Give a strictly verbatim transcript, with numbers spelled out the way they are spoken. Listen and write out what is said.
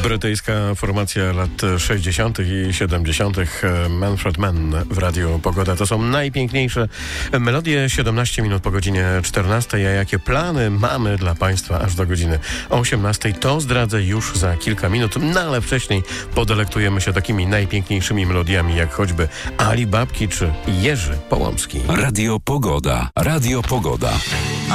Brytyjska formacja lat sześćdziesiątych i siedemdziesiątych Manfred Mann w Radiu Pogoda. To są najpiękniejsze melodie. siedemnaście minut po godzinie czternastej. A jakie plany mamy dla Państwa aż do godziny osiemnastej, to zdradzę już za kilka minut. No ale wcześniej podelektujemy się takimi najpiękniejszymi melodiami, jak choćby Ali Babki czy Jerzy Połomski. Radio Pogoda. Radio Pogoda.